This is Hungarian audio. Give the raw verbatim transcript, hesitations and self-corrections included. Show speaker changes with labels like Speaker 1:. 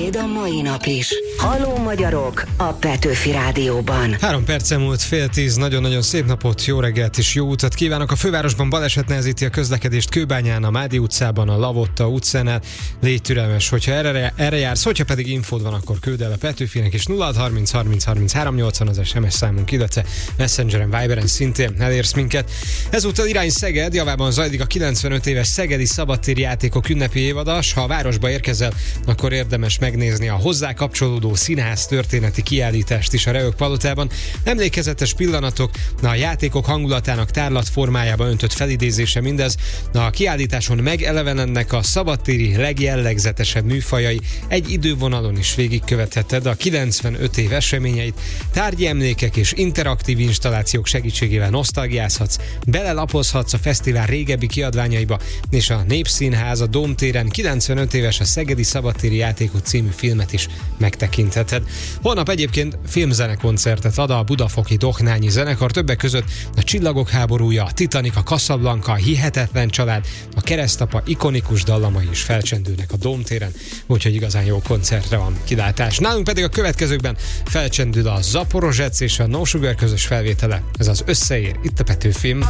Speaker 1: Beszéd a mai nap is. Halló magyarok a Petőfi Rádióban.
Speaker 2: Három percen múlt fél tíz, nagyon-nagyon szép napot, jó reggelt és jó utat kívánok. A fővárosban baleset nehezíti a közlekedést Kőbányán, a Mádi utcában, a Lavotta utcánál. Légy türelmes, hogyha erre, erre jársz, hogyha pedig infód van, akkor küld el a Petőfinek, és nulla hat harminc harminc harminc három nyolcvan az es em es számunk, illetve Messengeren, Viberen szintén elérsz minket. Ezúttal irány Szeged, javában zajlik a kilencvenöt éves Szegedi Szabadtéri Játékok ünnepi évada. Ha a városba érkezel, akkor érdemes megnézni a hozzá kapcsolódó színház történeti kiállítást is a Reök palotában. Emlékezetes pillanatok, a játékok hangulatának tárlat formájába öntött felidézése mindez. A kiállításon megelevenednek a szabadtéri legjellegzetesebb műfajai, egy idővonalon is végigkövetheted a kilencvenöt év eseményeit. Tárgyi emlékek és interaktív installációk segítségével nosztalgiázhatsz, belelapozhatsz a fesztivál régebbi kiadványaiba, és a Népszínház a Dómtéren kilencvenöt éves a Szegedi Szabadtéri Játékok című filmet is megtekintheted. Holnap egyébként filmzenekoncertet ad a budafoki Dohnányi zenekar, többek között a Csillagok háborúja, a Titanic, a Casablanca, a Hihetetlen család, a Keresztapa ikonikus dallamai is felcsendülnek a Dómtéren, úgyhogy igazán jó koncertre van kilátás. Nálunk pedig a következőkben felcsendül a Zaporozsec és a No Sugar közös felvétele. Ez az Összeér, itt a Petőfim.